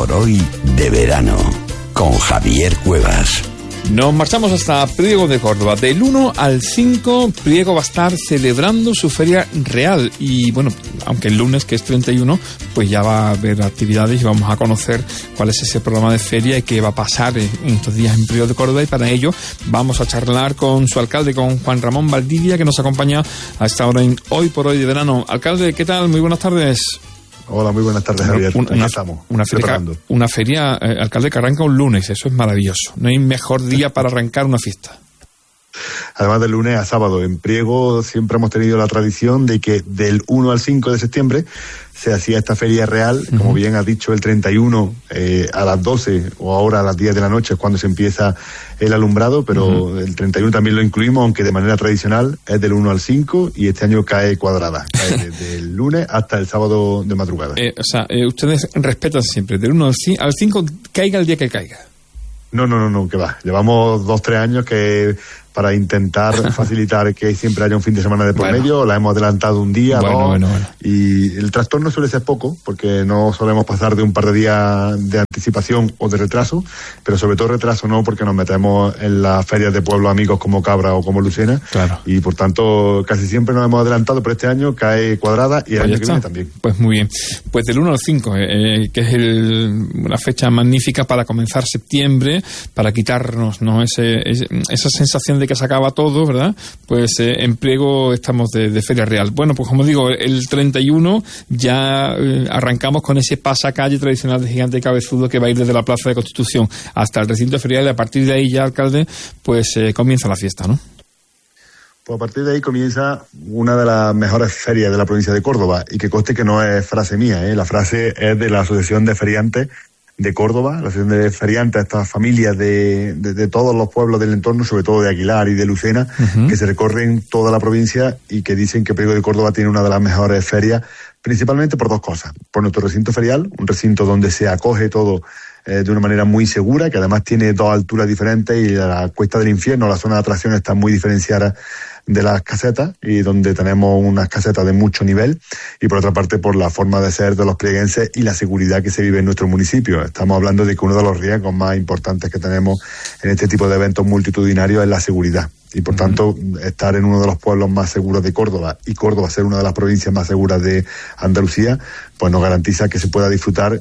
por hoy de verano, con Javier Cuevas. Nos marchamos hasta Priego de Córdoba. Del 1 al 5, Priego va a estar celebrando su feria real. Y bueno, aunque el lunes, que es 31, pues ya va a haber actividades y vamos a conocer cuál es ese programa de feria y qué va a pasar en estos días en Priego de Córdoba. Y para ello vamos a charlar con su alcalde, con Juan Ramón Valdivia, que nos acompaña a esta hora en Hoy por Hoy de Verano. Alcalde, ¿qué tal? Muy buenas tardes. Hola, muy buenas tardes, Javier. Una feria, alcalde, que arranca un lunes, eso es maravilloso. No hay mejor día para arrancar una fiesta. Además, del lunes a sábado en Priego siempre hemos tenido la tradición de que del 1 al 5 de septiembre se hacía esta feria real, como bien has dicho, el 31 a las 12 o ahora a las 10 de la noche es cuando se empieza el alumbrado, pero el 31 también lo incluimos, aunque de manera tradicional es del 1 al 5 y este año cae cuadrada, cae desde el lunes hasta el sábado de madrugada. Ustedes respetan siempre, del 1 al 5, caiga el día que caiga. No, que va. Llevamos 2-3 años que para intentar facilitar que siempre haya un fin de semana de por medio, la hemos adelantado un día, y el trastorno suele ser poco, porque no solemos pasar de un par de días de anticipación o de retraso, pero sobre todo retraso no, porque nos metemos en las ferias de pueblos amigos como Cabra o como Lucena, y por tanto casi siempre nos hemos adelantado, pero este año cae cuadrada y el año que viene también. Pues muy bien, pues del 1 al 5, que es una fecha magnífica para comenzar septiembre, para quitarnos, ¿no?, esa sensación de que se acaba todo, ¿verdad? Pues en Priego estamos de feria real. Bueno, pues como digo, el 31 ya arrancamos con ese pasacalle tradicional de Gigante y Cabezudo que va a ir desde la Plaza de Constitución hasta el recinto ferial, y a partir de ahí ya, alcalde, pues comienza la fiesta, ¿no? Pues a partir de ahí comienza una de las mejores ferias de la provincia de Córdoba, y que conste que no es frase mía, la frase es de la Asociación de Feriantes de Córdoba, la asociación de feriantes, estas familias de todos los pueblos del entorno, sobre todo de Aguilar y de Lucena, que se recorren toda la provincia y que dicen que Priego de Córdoba tiene una de las mejores ferias, principalmente por dos cosas: por nuestro recinto ferial, un recinto donde se acoge todo de una manera muy segura, que además tiene dos alturas diferentes, y la Cuesta del Infierno, la zona de atracción, está muy diferenciada de las casetas, y donde tenemos unas casetas de mucho nivel, y por otra parte por la forma de ser de los prieguenses y la seguridad que se vive en nuestro municipio. Estamos hablando de que uno de los riesgos más importantes que tenemos en este tipo de eventos multitudinarios es la seguridad, y por tanto estar en uno de los pueblos más seguros de Córdoba, y Córdoba ser una de las provincias más seguras de Andalucía, pues nos garantiza que se pueda disfrutar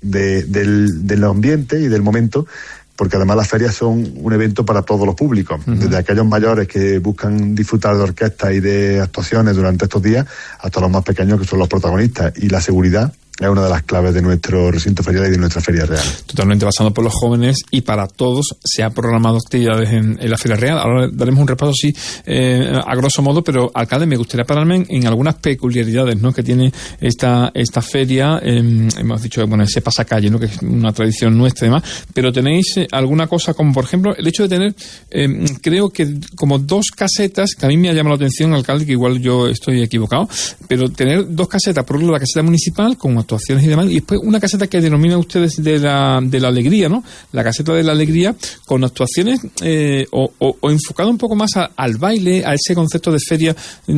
del ambiente y del momento, porque además las ferias son un evento para todos los públicos, desde aquellos mayores que buscan disfrutar de orquestas y de actuaciones durante estos días, hasta los más pequeños, que son los protagonistas, y la seguridad es una de las claves de nuestro recinto ferial y de nuestra feria real. Totalmente basado por los jóvenes y para todos. Se ha programado actividades en la feria real. Ahora daremos un repaso así a grosso modo, pero alcalde, me gustaría pararme en algunas peculiaridades, ¿no?, que tiene esta feria. Hemos dicho, bueno, ese pasacalle, ¿no?, que es una tradición nuestra y demás, pero tenéis alguna cosa como, por ejemplo, el hecho de tener, creo que como dos casetas, que a mí me ha llamado la atención, alcalde, que igual yo estoy equivocado, pero tener dos casetas, por un lado la caseta municipal con actuaciones y demás, y después una caseta que denominan ustedes de la alegría, ¿no? La caseta de la alegría, con actuaciones o enfocado un poco más al baile, a ese concepto de feria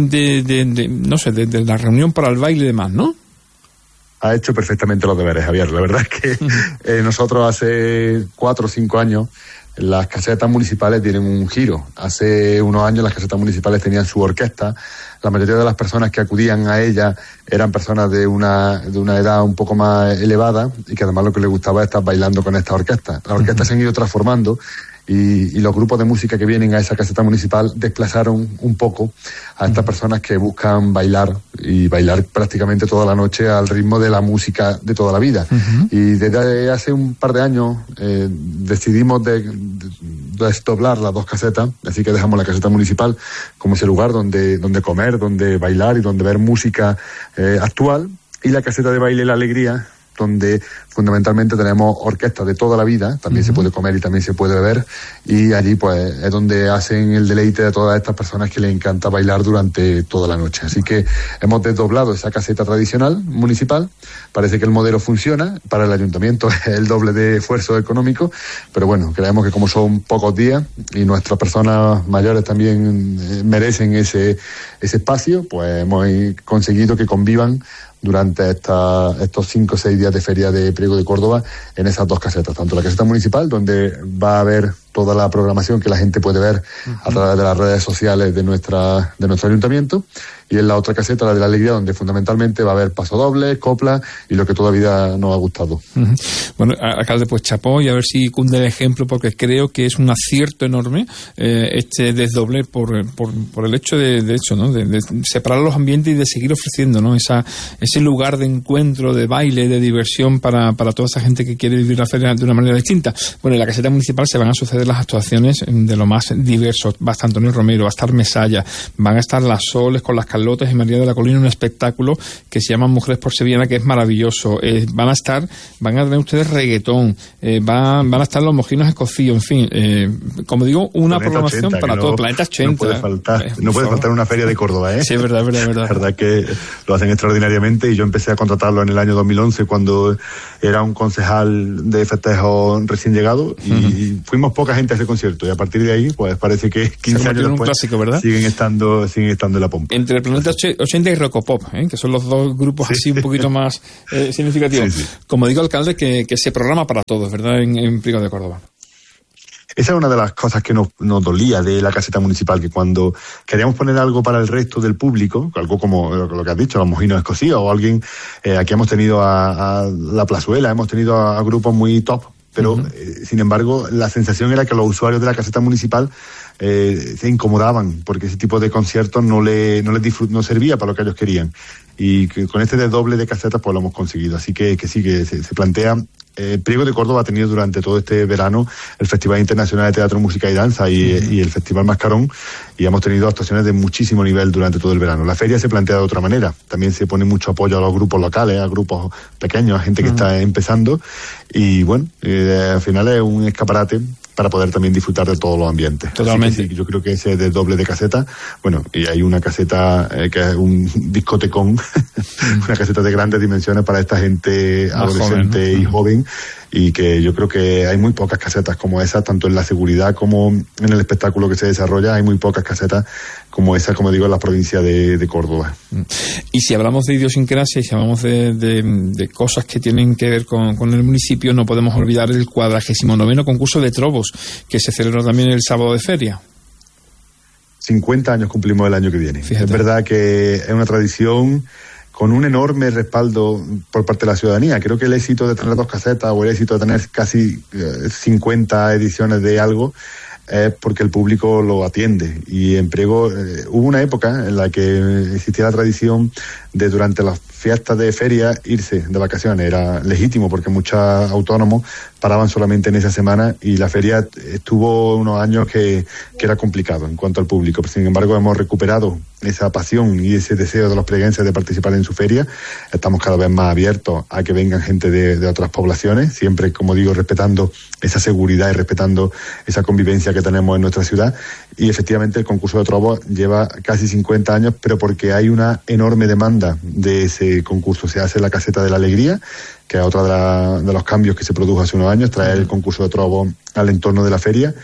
no sé, de la reunión para el baile y demás, ¿no? Ha hecho perfectamente los deberes, Javier. La verdad es que nosotros hace 4 o 5 años las casetas municipales tienen un giro. Hace unos años las casetas municipales tenían su orquesta. La mayoría de las personas que acudían a ella eran personas de una edad un poco más elevada, y que además lo que les gustaba es estar bailando con esta orquesta. Las orquestas se han ido transformando, y los grupos de música que vienen a esa caseta municipal desplazaron un poco a estas personas que buscan bailar, y bailar prácticamente toda la noche al ritmo de la música de toda la vida. Y desde hace un par de años decidimos desdoblar las dos casetas, así que dejamos la caseta municipal como ese lugar donde comer, donde bailar y donde ver música actual, y la caseta de baile La Alegría, donde fundamentalmente tenemos orquestas de toda la vida, también se puede comer y también se puede beber, y allí pues es donde hacen el deleite de todas estas personas que les encanta bailar durante toda la noche. Así que hemos desdoblado esa caseta tradicional municipal. Parece que el modelo funciona, para el ayuntamiento es el doble de esfuerzo económico, pero bueno, creemos que como son pocos días y nuestras personas mayores también merecen ese espacio, pues hemos conseguido que convivan durante estos 5 o 6 días de feria de Priego de Córdoba en esas 2 casetas, tanto la caseta municipal, donde va a haber toda la programación que la gente puede ver a través de las redes sociales de nuestro ayuntamiento, y en la otra caseta, la de la Alegría, donde fundamentalmente va a haber paso doble, copla y lo que todavía nos ha gustado. Bueno, alcalde, pues chapó, y a ver si cunde el ejemplo, porque creo que es un acierto enorme este desdoble por el hecho de separar los ambientes y de seguir ofreciendo, ¿no?, ese lugar de encuentro, de baile, de diversión para toda esa gente que quiere vivir la feria de una manera distinta. Bueno, en la caseta municipal se van a suceder las actuaciones de lo más diversos. Va a estar Antonio Romero, va a estar Mesalla, van a estar las Soles con las Carlotas y María de la Colina, un espectáculo que se llama Mujeres por Sevillana, que es maravilloso. Van a tener ustedes reggaetón, van a estar los mojinos escocíos, en fin, como digo, una Planeta programación 80, para todo. Planeta 80. No puede faltar una feria de Córdoba, ¿eh? Sí, es verdad. La verdad que lo hacen extraordinariamente, y yo empecé a contratarlo en el año 2011 cuando era un concejal de festejo recién llegado, y fuimos poca gente a ese concierto, y a partir de ahí pues parece que 15 años después clásico, ¿verdad? siguen estando en la pompa. Entre Planeta 80 y Rocopop, que son los 2 grupos así un poquito más significativos. Sí. Como digo, alcalde, que se programa para todos, ¿verdad?, en Priego de Córdoba. Esa es una de las cosas que nos dolía de la caseta municipal, que cuando queríamos poner algo para el resto del público, algo como lo que has dicho, los mojinos escocíos, o alguien, aquí hemos tenido a La Plazuela, hemos tenido a grupos muy top, pero sin embargo la sensación era que los usuarios de la caseta municipal se incomodaban, porque ese tipo de conciertos no servía para lo que ellos querían, y que con este desdoble de casetas pues lo hemos conseguido. Así que sí, que se plantea. Priego de Córdoba ha tenido durante todo este verano el Festival Internacional de Teatro, Música y Danza y el Festival Mascarón, y hemos tenido actuaciones de muchísimo nivel durante todo el verano. La feria se plantea de otra manera, también se pone mucho apoyo a los grupos locales, a grupos pequeños, a gente que está empezando, y bueno, al final es un escaparate para poder también disfrutar de todos los ambientes. Totalmente. Sí, yo creo que ese desdoble de caseta, bueno, y hay una caseta que es un discotecón, una caseta de grandes dimensiones para esta gente adolescente joven, y joven, y que yo creo que hay muy pocas casetas como esa, tanto en la seguridad como en el espectáculo que se desarrolla. Hay muy pocas casetas como esa, como digo, en la provincia de Córdoba. Y si hablamos de idiosincrasia y si hablamos de cosas que tienen que ver con el municipio, no podemos olvidar el 49º concurso de trovos, que se celebró también el sábado de feria. 50 años cumplimos el año que viene. Fíjate. Es verdad que es una tradición con un enorme respaldo por parte de la ciudadanía. Creo que el éxito de tener 2 casetas, o el éxito de tener casi 50 ediciones de algo, es porque el público lo atiende. Y en Priego hubo una época en la que existía la tradición de, durante las fiestas de feria, irse de vacaciones. Era legítimo, porque muchos autónomos paraban solamente en esa semana, y la feria estuvo unos años que era complicado en cuanto al público. Pero, sin embargo, hemos recuperado esa pasión y ese deseo de los prieguenses de participar en su feria. Estamos cada vez más abiertos a que vengan gente de otras poblaciones, siempre, como digo, respetando esa seguridad y respetando esa convivencia que tenemos en nuestra ciudad. Y efectivamente el concurso de trovos lleva casi 50 años, pero porque hay una enorme demanda de ese concurso. Se hace en la Caseta de la Alegría, que es otra de los cambios que se produjo hace unos años, traer el concurso de trovos al entorno de la feria.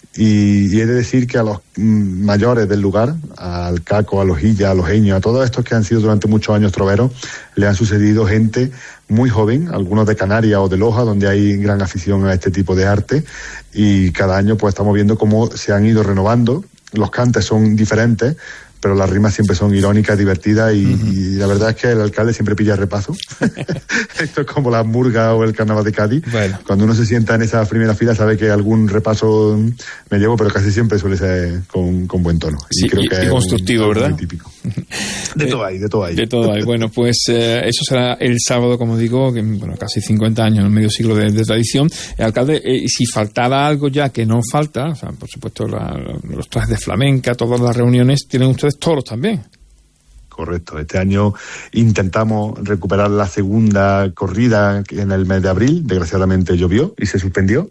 Y he de decir que a los mayores del lugar, al Caco, a los Illa, a los Eños, a todos estos que han sido durante muchos años troveros, le han sucedido gente muy joven, algunos de Canarias o de Loja, donde hay gran afición a este tipo de arte, y cada año pues estamos viendo cómo se han ido renovando. Los cantes son diferentes, pero las rimas siempre son irónicas, divertidas, y la verdad es que el alcalde siempre pilla repaso. Esto es como la murga o el carnaval de Cádiz. Bueno. Cuando uno se sienta en esa primera fila sabe que algún repaso me llevo, pero casi siempre suele ser con buen tono. Sí, y creo que y constructivo, ¿verdad? Muy típico. De todo hay. De todo hay. Bueno, pues eso será el sábado, como digo, que, bueno, casi 50 años, medio siglo de tradición. El alcalde, si faltara algo ya que no falta, o sea, por supuesto los trajes de flamenca, todas las reuniones, tienen ustedes toros también. Correcto. Este año intentamos recuperar la segunda corrida en el mes de abril. Desgraciadamente llovió y se suspendió.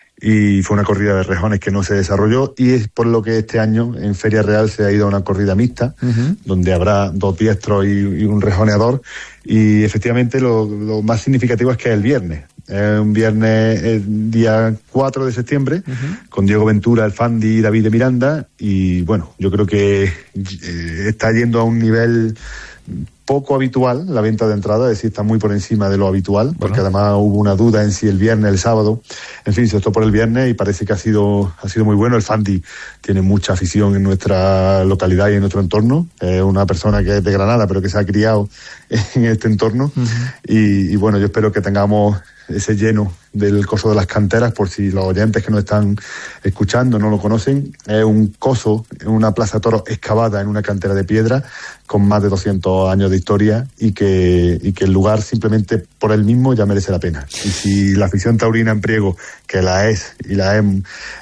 Y fue una corrida de rejones que no se desarrolló, y es por lo que este año en Feria Real se ha ido a una corrida mixta, donde habrá 2 diestros y un rejoneador. Y efectivamente lo más significativo es que es el viernes. Es un viernes, el día 4 de septiembre, con Diego Ventura, el Fandi y David de Miranda. Y bueno, yo creo que está yendo a un nivel poco habitual la venta de entradas, es decir, está muy por encima de lo habitual, porque además hubo una duda en si el viernes, el sábado, en fin, se optó por el viernes y parece que ha sido muy bueno. El Fandi tiene mucha afición en nuestra localidad y en nuestro entorno, es una persona que es de Granada pero que se ha criado en este entorno. Y bueno, yo espero que tengamos ese lleno del coso de las canteras, por si los oyentes que nos están escuchando no lo conocen. Es un coso, una plaza de toros excavada en una cantera de piedra con más de 200 años de historia y que el lugar simplemente por él mismo ya merece la pena. Y si la afición taurina en Priego, que la es y la es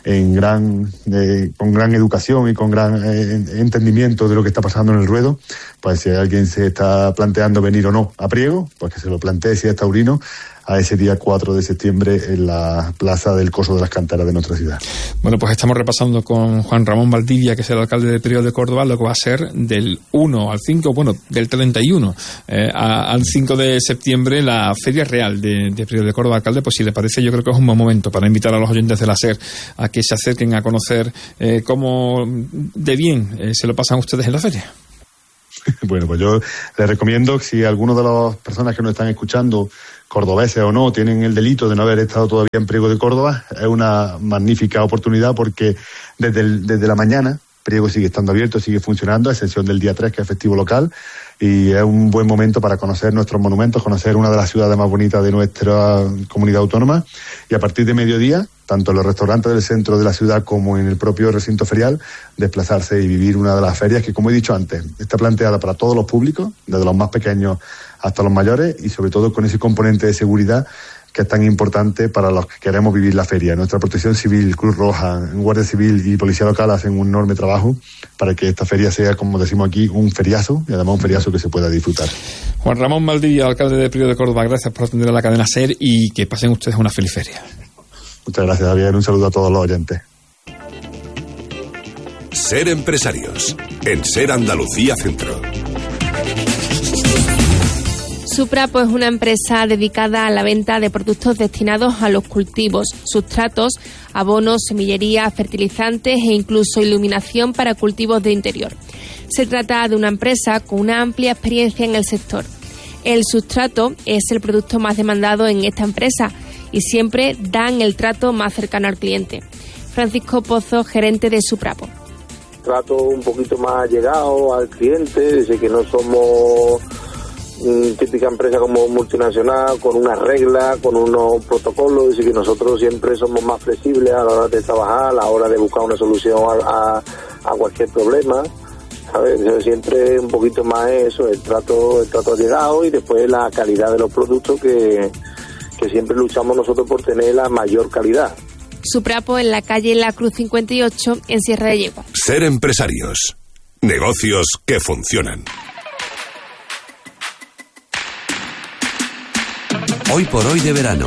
con gran educación y con gran entendimiento de lo que está pasando en el ruedo, pues si alguien se está planteando venir o no a Priego, pues que se lo plantee si es taurino, a ese día 4 de septiembre en la plaza del Coso de las Canteras de nuestra ciudad. Bueno, pues estamos repasando con Juan Ramón Valdivia, que es el alcalde de Priego de Córdoba, lo que va a ser del 1 al 5, bueno, del 31 al 5 de septiembre la Feria Real de Priego de Córdoba. Alcalde, pues si le parece, yo creo que es un buen momento para invitar a los oyentes de la SER a que se acerquen a conocer cómo de bien se lo pasan ustedes en la feria. Bueno, pues yo les recomiendo, si alguno de las personas que nos están escuchando, cordobeses o no, tienen el delito de no haber estado todavía en Priego de Córdoba, es una magnífica oportunidad porque desde la mañana Priego sigue estando abierto, sigue funcionando, a excepción del día 3, que es festivo local, y es un buen momento para conocer nuestros monumentos, conocer una de las ciudades más bonitas de nuestra comunidad autónoma, y a partir de mediodía, tanto en los restaurantes del centro de la ciudad como en el propio recinto ferial, desplazarse y vivir una de las ferias que, como he dicho antes, está planteada para todos los públicos, desde los más pequeños hasta los mayores, y sobre todo con ese componente de seguridad que es tan importante para los que queremos vivir la feria. Nuestra Protección Civil, Cruz Roja, Guardia Civil y Policía Local hacen un enorme trabajo para que esta feria sea, como decimos aquí, un feriazo, y además un feriazo que se pueda disfrutar. Juan Ramón Valdivia, alcalde de Priego de Córdoba, gracias por atender a la cadena SER y que pasen ustedes una feliz feria. Muchas gracias, Javier. Un saludo a todos los oyentes. SER Empresarios, en SER Andalucía Centro. Suprapo es una empresa dedicada a la venta de productos destinados a los cultivos, sustratos, abonos, semillería, fertilizantes e incluso iluminación para cultivos de interior. Se trata de una empresa con una amplia experiencia en el sector. El sustrato es el producto más demandado en esta empresa y siempre dan el trato más cercano al cliente. Francisco Pozo, gerente de Suprapo. Trato un poquito más llegado al cliente, dice que no somos típica empresa como multinacional, con una regla, con unos protocolos, dice que nosotros siempre somos más flexibles a la hora de trabajar, a la hora de buscar una solución a cualquier problema, ¿sabes? Siempre un poquito más eso, el trato llegado, y después la calidad de los productos que siempre luchamos nosotros por tener la mayor calidad. Suprapo en la calle La Cruz 58 en Sierra de Yegua. SER Empresarios, negocios que funcionan. Hoy por hoy de verano.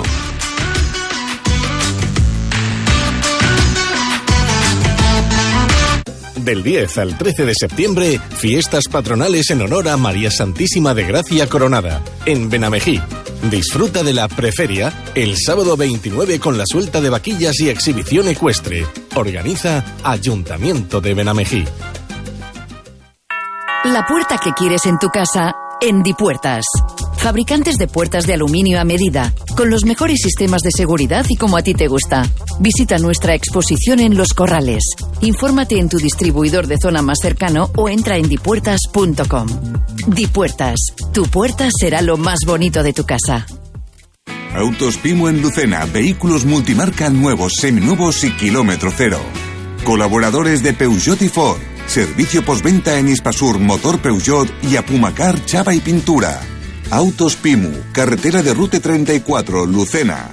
Del 10 al 13 de septiembre, fiestas patronales en honor a María Santísima de Gracia Coronada, en Benamejí. Disfruta de la preferia el sábado 29 con la suelta de vaquillas y exhibición ecuestre. Organiza Ayuntamiento de Benamejí. La puerta que quieres en tu casa, en Dipuertas. Fabricantes de puertas de aluminio a medida, con los mejores sistemas de seguridad y como a ti te gusta. Visita nuestra exposición en Los Corrales. Infórmate en tu distribuidor de zona más cercano o entra en dipuertas.com. Dipuertas, tu puerta será lo más bonito de tu casa. Autos Pimo en Lucena, vehículos multimarca nuevos, seminuevos y kilómetro cero. Colaboradores de Peugeot y Ford. Servicio postventa en Hispasur, Motor Peugeot y Apumacar, Chapa y Pintura. Autos Pimu, carretera de Rute 34, Lucena.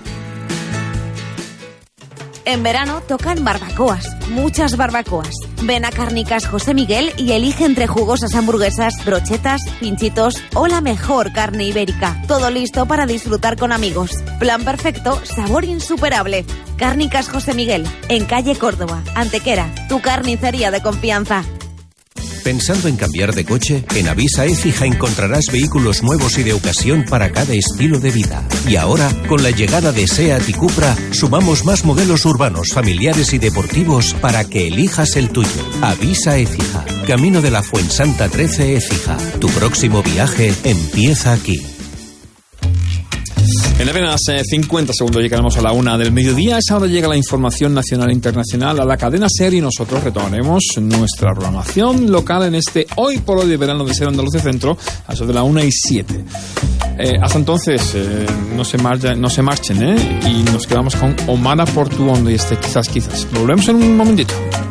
En verano tocan barbacoas, muchas barbacoas. Ven a Cárnicas José Miguel y elige entre jugosas hamburguesas, brochetas, pinchitos o la mejor carne ibérica. Todo listo para disfrutar con amigos. Plan perfecto, sabor insuperable. Cárnicas José Miguel, en calle Córdoba, Antequera, tu carnicería de confianza. ¿Pensando en cambiar de coche? En Avisa Écija encontrarás vehículos nuevos y de ocasión para cada estilo de vida. Y ahora, con la llegada de SEAT y Cupra, sumamos más modelos urbanos, familiares y deportivos para que elijas el tuyo. Avisa Écija, Camino de la Fuensanta 13 Écija. Tu próximo viaje empieza aquí. En apenas 50 segundos llegaremos a la 1 del mediodía. A esa hora llega la información nacional e internacional a la cadena SER y nosotros retomaremos nuestra programación local en este Hoy por Hoy de verano de SER Andalucía Centro a eso de la 1:07. Hasta entonces, no se marchen, y nos quedamos con Omar Portuondo y quizás. Volvemos en un momentito.